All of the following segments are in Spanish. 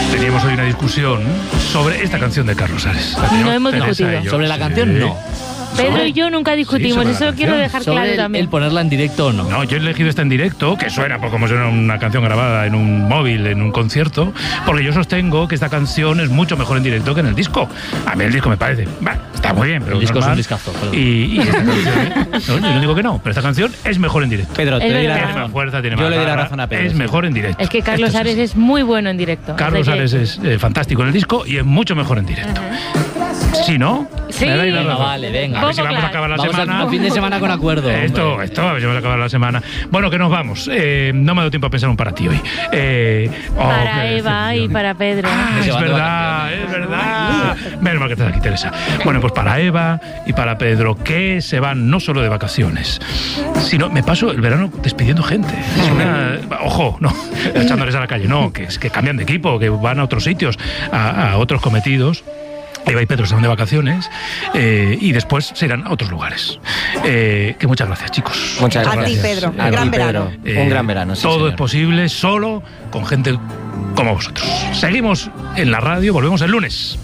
teníamos hoy una discusión sobre esta canción de Carlos Ares. No hemos discutido. Sobre la canción, no. Pedro y yo nunca discutimos, sobre eso la lo quiero dejar Sobre claro también. el ponerla en directo o no. No, yo he elegido esta en directo, que suena como suena una canción grabada en un móvil, en un concierto, porque yo sostengo que esta canción es mucho mejor en directo que en el disco. A mí el disco me parece, está muy bien, pero El disco normal. es un discazo. Perdón. Y esta canción, no, yo no digo que no, pero esta canción es mejor en directo. Pedro, te doy la verdad. Tiene más razón. fuerza, tiene Yo más le doy la garra, razón a Pedro. es sí. mejor en directo. Es que Carlos Esto es Ares así. es muy bueno en directo. Carlos O sea que- Ares es fantástico en el disco y es mucho mejor en directo. Si no, Sí. me dais la Venga, razón. vale, venga. A ver si ¿Cómo vamos a claro? acabar la Vamos semana. al fin de semana con acuerdo. Esto, hombre. a ver si vamos a acabar la semana. Bueno, que nos vamos. No me ha dado tiempo a pensar un para ti hoy. Para qué Eva y decepción. para Pedro. Ah, Se es van de verdad, vacaciones. es verdad. Menos mal que estás aquí, Teresa. Bueno, pues para Eva y para Pedro, que se van no solo de vacaciones, sino me paso el verano despidiendo gente. Es una... Ojo, no, echándoles a la calle, no, que es que cambian de equipo, que van a otros sitios, a otros cometidos. Eva y Pedro se van de vacaciones y después se irán a otros lugares. Que muchas gracias, chicos. Muchas A ti, gracias. Pedro. A Un gran ti, Pedro. verano. Un gran verano, sí, Todo señor. es posible solo con gente como vosotros. Seguimos en la radio, volvemos el lunes.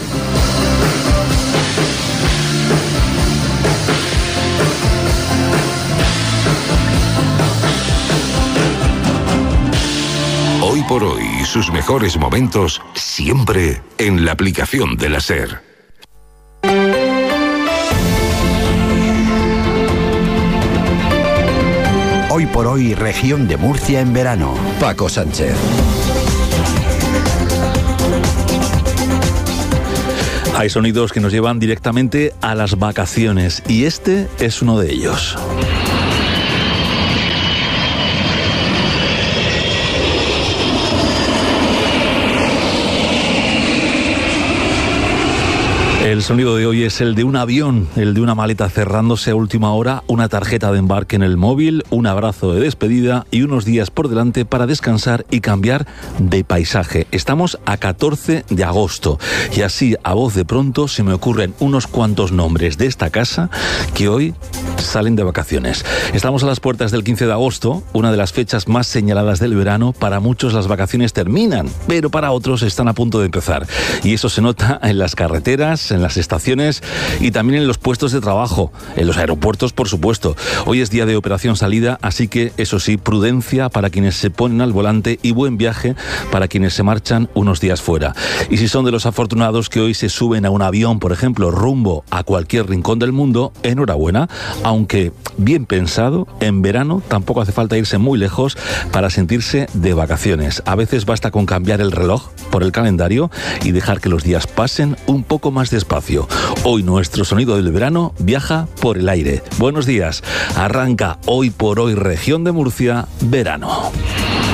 Hoy por hoy, sus mejores momentos siempre en la aplicación de la SER. Hoy por hoy, región de Murcia en verano. Paco Sánchez. Hay sonidos que nos llevan directamente a las vacaciones y este es uno de ellos. El sonido de hoy es el de un avión, el de una maleta cerrándose a última hora, una tarjeta de embarque en el móvil, un abrazo de despedida y unos días por delante para descansar y cambiar de paisaje. Estamos a 14 de agosto y así a voz de pronto se me ocurren unos cuantos nombres de esta casa que hoy salen de vacaciones. Estamos a las puertas del 15 de agosto, una de las fechas más señaladas del verano. Para muchos las vacaciones terminan, pero para otros están a punto de empezar. Y eso se nota en las carreteras, en las estaciones y también en los puestos de trabajo, en los aeropuertos, por supuesto. Hoy es día de operación salida, así que, eso sí, prudencia para quienes se ponen al volante y buen viaje para quienes se marchan unos días fuera. Y si son de los afortunados que hoy se suben a un avión, por ejemplo, rumbo a cualquier rincón del mundo, enhorabuena, aunque bien pensado, en verano tampoco hace falta irse muy lejos para sentirse de vacaciones. A veces basta con cambiar el reloj por el calendario y dejar que los días pasen un poco más despacio. Hoy nuestro sonido del verano viaja por el aire. Buenos días. Arranca Hoy por Hoy, región de Murcia, verano.